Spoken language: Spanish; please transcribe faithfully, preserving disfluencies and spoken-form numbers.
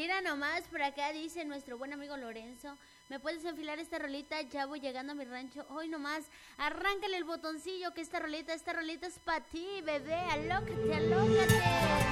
Mira nomás, por acá dice nuestro buen amigo Lorenzo, ¿me puedes enfilar esta rolita? Ya voy llegando a mi rancho. Hoy nomás, arráncale el botoncillo que esta rolita, esta rolita es para ti, bebé. Alócate, alócate.